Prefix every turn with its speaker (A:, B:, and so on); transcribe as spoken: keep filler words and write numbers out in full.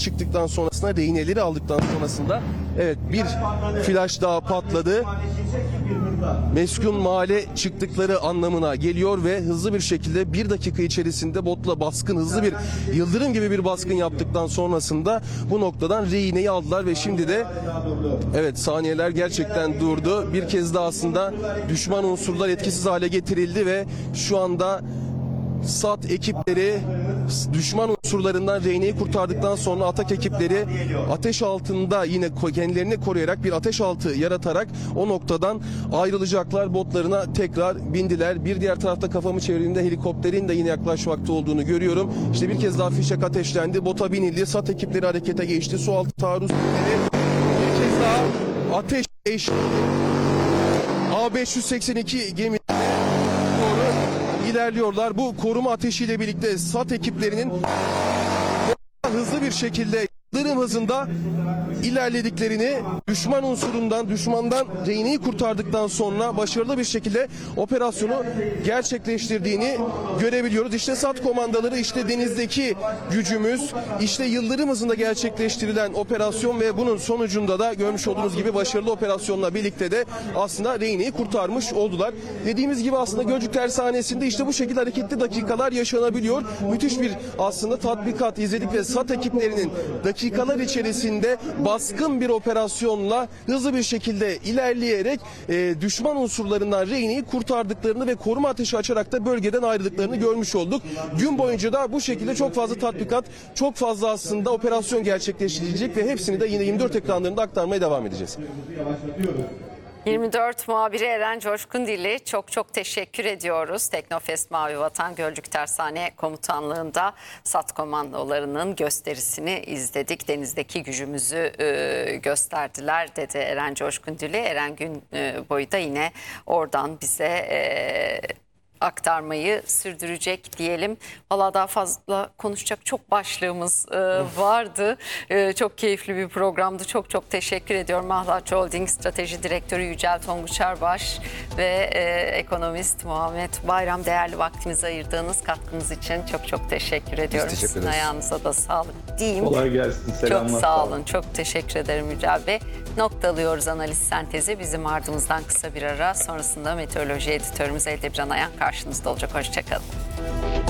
A: çıktıktan sonrasında, rehineleri aldıktan sonrasında evet bir flash daha patladı. Meskun mahalle çıktıkları anlamına geliyor ve hızlı bir şekilde bir dakika içerisinde botla baskın, hızlı bir yıldırım gibi bir baskın yaptıktan sonrasında bu noktadan rehineyi aldılar ve şimdi de evet saniyeler gerçekten durdu. Bir kez daha aslında düşman unsurlar etkisiz hale getirildi ve şu anda SAT ekipleri düşman unsurlarından rehineyi kurtardıktan sonra atak ekipleri ateş altında yine kendilerini koruyarak bir ateş altı yaratarak o noktadan ayrılacaklar. Botlarına tekrar bindiler. Bir diğer tarafta kafamı çevirdiğimde helikopterin de yine yaklaşmakta olduğunu görüyorum. İşte bir kez daha fişek ateşlendi. Bota binildi. SAT ekipleri harekete geçti. Sualtı taarruz bir kez daha ateş eşliği A beş yüz seksen iki gemi ilerliyorlar. Bu koruma ateşiyle birlikte SAT ekiplerinin hızlı bir şekilde yıldırım hızında ilerlediklerini, düşman unsurundan, düşmandan rehineyi kurtardıktan sonra başarılı bir şekilde operasyonu gerçekleştirdiğini görebiliyoruz. İşte SAT komandaları, işte denizdeki gücümüz, işte yıldırım hızında gerçekleştirilen operasyon ve bunun sonucunda da görmüş olduğunuz gibi başarılı operasyonla birlikte de aslında rehineyi kurtarmış oldular. Dediğimiz gibi aslında Gölcük Tersanesi'nde işte bu şekilde hareketli dakikalar yaşanabiliyor. Müthiş bir aslında tatbikat izledik ve SAT ekiplerinin dakikalar içerisinde baskın bir operasyonla hızlı bir şekilde ilerleyerek e, düşman unsurlarından rehineyi kurtardıklarını ve koruma ateşi açarak da bölgeden ayrıldıklarını görmüş olduk. Gün boyunca da bu şekilde çok fazla tatbikat, çok fazla aslında operasyon gerçekleştirilecek ve hepsini de yine yirmi dört ekranlarında aktarmaya devam edeceğiz.
B: yirmi dört muhabiri Eren Coşkundil'i çok çok teşekkür ediyoruz. Teknofest Mavi Vatan Gölcük Tersane Komutanlığı'nda SAT komandolarının gösterisini izledik. Denizdeki gücümüzü e, gösterdiler dedi Eren Coşkundil'i. Eren gün e, boyu da yine oradan bize E, aktarmayı sürdürecek diyelim. Valla daha fazla konuşacak çok başlığımız e, vardı. E, çok keyifli bir programdı. Çok çok teşekkür ediyorum. Mahlaç Holding Strateji Direktörü Yücel Tonguç Erbaş ve e, ekonomist Muhammed Bayram, değerli vaktinizi ayırdığınız katkınız için çok çok teşekkür ediyorum.
C: Teşekkür
B: Sizin
C: ederiz.
B: ayağınıza da sağlık diyeyim.
D: Kolay gelsin. Selamlar.
B: Çok sağ olun. Çok teşekkür ederim Yücel Bey. Noktalıyoruz analiz sentezi. Bizim ardımızdan kısa bir ara. Sonrasında meteoroloji editörümüz Eldebiran Ayan karşınızda olacak. Hoşçakalın.